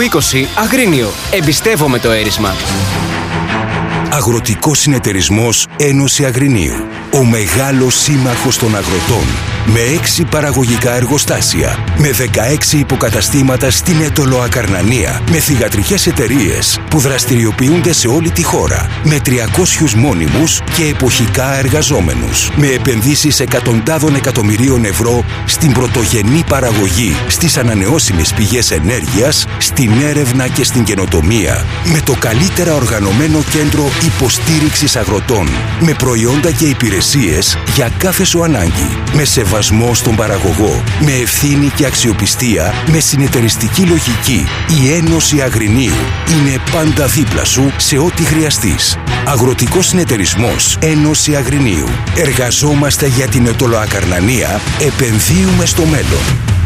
20 Αγρίνιο. Εμπιστεύομαι το έρισμα. Αγροτικός συνεταιρισμός Ένωση Αγρινίου. Ο μεγάλος σύμμαχος των αγροτών. Με 6 παραγωγικά εργοστάσια. Με 16 υποκαταστήματα στην Αιτωλοακαρνανία. Με θυγατρικές εταιρείες που δραστηριοποιούνται σε όλη τη χώρα. Με 300 μόνιμους και εποχικά εργαζόμενους. Με επενδύσεις εκατοντάδων εκατομμυρίων ευρώ στην πρωτογενή παραγωγή, στις ανανεώσιμες πηγές ενέργειας, στην έρευνα και στην καινοτομία. Με το καλύτερα οργανωμένο κέντρο υποστήριξης αγροτών. Με προϊόντα και υπηρεσίες για κάθε σου ανάγκη. Με σεβασμό στον παραγωγό. Με ευθύνη και αξιοπιστία. Με συνεταιριστική λογική. Η Ένωση Αγρινίου είναι πάντα δίπλα σου σε ό,τι χρειαστείς. Αγροτικός συνεταιρισμός Ένωση Αγρινίου. Εργαζόμαστε για την Αιτωλοακαρνανία. Επενδύουμε στο μέλλον.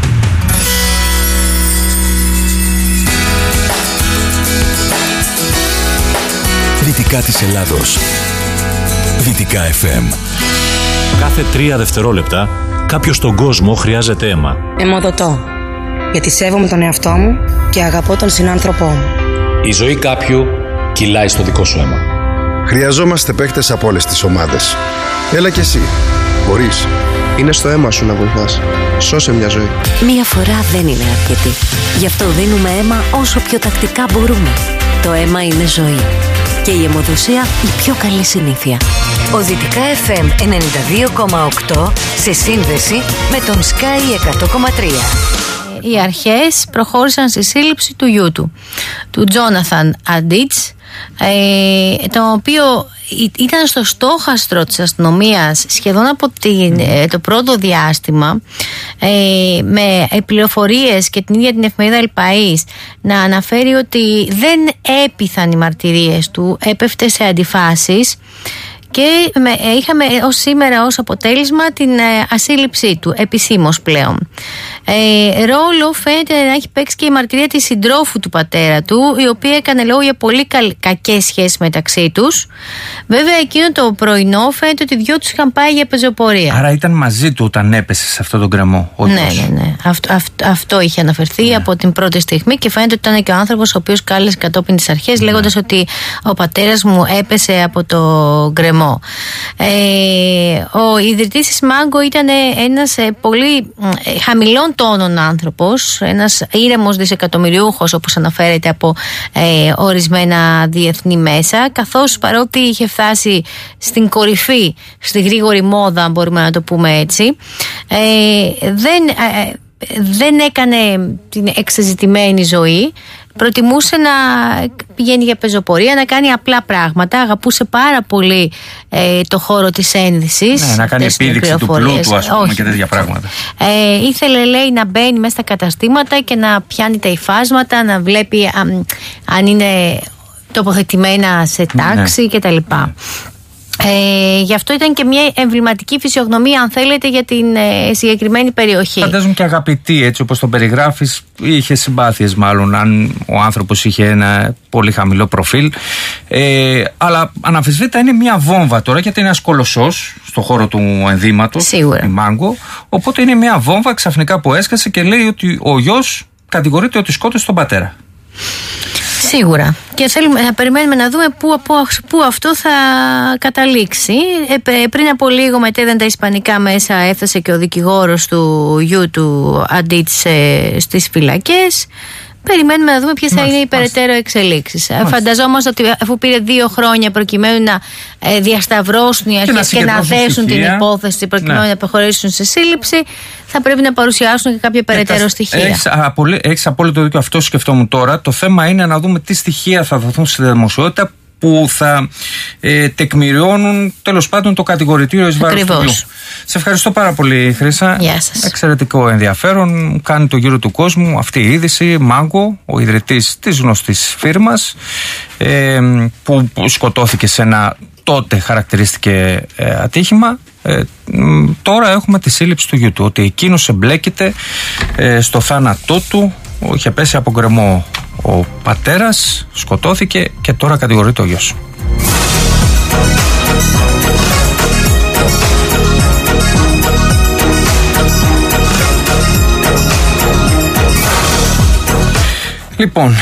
Δυτικά της Ελλάδος. Δυτικά FM. Κάθε 3 δευτερόλεπτα κάποιος στον κόσμο χρειάζεται αίμα. Αιμοδοτώ, γιατί σέβομαι τον εαυτό μου και αγαπώ τον συνάνθρωπό μου. Η ζωή κάποιου κυλάει στο δικό σου αίμα. Χρειαζόμαστε παίκτες από όλες τις ομάδες. Έλα κι εσύ. Μπορείς. Είναι στο αίμα σου να βοηθάς. Σώσε μια ζωή. Μία φορά δεν είναι αρκετή. Γι' αυτό δίνουμε αίμα όσο πιο τακτικά μπορούμε. Το αίμα είναι ζωή. Και η αιμοδοσία η πιο καλή συνήθεια. Ο Δυτικά FM 92,8 σε σύνδεση με τον Sky 100,3. Οι αρχές προχώρησαν στη σύλληψη του γιού του Τζόναθαν Αντίτς, το οποίο ήταν στο στόχαστρο της αστυνομίας σχεδόν από το πρώτο διάστημα, με πληροφορίες και την ίδια την εφημερίδα El País να αναφέρει ότι δεν έπειθαν οι μαρτυρίες του, έπεφτε σε αντιφάσεις. Και είχαμε ως σήμερα ως αποτέλεσμα την ασύλληψή του, επισήμως πλέον. Ρόλο φαίνεται να έχει παίξει και η μαρτυρία της συντρόφου του πατέρα του, η οποία έκανε λόγο για πολύ κακές σχέσεις μεταξύ τους. Βέβαια, εκείνο το πρωινό φαίνεται ότι οι δυο τους είχαν πάει για πεζοπορία. Άρα ήταν μαζί του όταν έπεσε σε αυτόν τον γκρεμό. Ναι. Αυτό είχε αναφερθεί από την πρώτη στιγμή και φαίνεται ότι ήταν και ο άνθρωπος ο οποίος κάλεσε κατόπιν τις αρχές, λέγοντας ότι ο πατέρας μου έπεσε από το γκρεμό. Ο ιδρυτής της Μάγκο ήταν ένας πολύ χαμηλών τόνων άνθρωπος, ένας ήρεμος δισεκατομμυριούχος, όπως αναφέρεται από ορισμένα διεθνή μέσα, καθώς παρότι είχε φτάσει στην κορυφή, στη γρήγορη μόδα, μπορούμε να το πούμε έτσι, δεν έκανε την εξεζητημένη ζωή. Προτιμούσε να πηγαίνει για πεζοπορία, να κάνει απλά πράγματα. Αγαπούσε πάρα πολύ το χώρο της ένδυσης. Ναι, να κάνει επίδειξη του πλούτου, ας πούμε, και τέτοια πράγματα. Ήθελε, λέει, να μπαίνει μέσα στα καταστήματα και να πιάνει τα υφάσματα, να βλέπει αν είναι τοποθετημένα σε τάξη κτλ. Γι' αυτό ήταν και μια εμβληματική φυσιογνωμία, αν θέλετε, για την συγκεκριμένη περιοχή. Φαντάζομαι και αγαπητή, έτσι όπως το περιγράφεις. Είχε συμπάθειες, μάλλον, αν ο άνθρωπος είχε ένα πολύ χαμηλό προφίλ. Αλλά αναμφισβήτητα είναι μια βόμβα τώρα, γιατί είναι ένας κολοσσός στον χώρο του ενδύματος, η Μάγκο. Οπότε είναι μια βόμβα ξαφνικά που έσκασε και λέει ότι ο γιος κατηγορείται ότι σκότωσε τον πατέρα. Σίγουρα. Και θέλουμε να περιμένουμε να δούμε πού αυτό θα καταλήξει. Πριν από λίγο μετέδαν τα ισπανικά μέσα, έφτασε και ο δικηγόρος του γιου του Αντίτς στις φυλακές. Περιμένουμε να δούμε ποιες θα είναι οι περαιτέρω εξελίξεις. Φανταζόμαστε ότι αφού πήρε 2 χρόνια προκειμένου να διασταυρώσουν οι αρχές και να θέσουν την υπόθεση προκειμένου να προχωρήσουν σε σύλληψη, θα πρέπει να παρουσιάσουν και κάποια περαιτέρω στοιχεία. Έχεις απόλυτο δίκιο, αυτό σκεφτόμουν τώρα. Το θέμα είναι να δούμε τι στοιχεία θα δοθούν στη δημοσιότητα που θα τεκμηριώνουν τέλος πάντων το κατηγορητήριο εις βάρος του γιου. Σε ευχαριστώ πάρα πολύ, Χρύσα. Γεια σας. Εξαιρετικό ενδιαφέρον. Κάνει το γύρο του κόσμου αυτή η είδηση. Μάγκο, ο ιδρυτής της γνωστής φίρμας, που σκοτώθηκε σε ένα τότε χαρακτηρίστηκε ατύχημα. Τώρα έχουμε τη σύλληψη του γιου του, ότι εκείνος εμπλέκεται στο θάνατό του. Είχε πέσει από γκρεμό ο πατέρας, σκοτώθηκε και τώρα κατηγορείται ο γιος. Λοιπόν,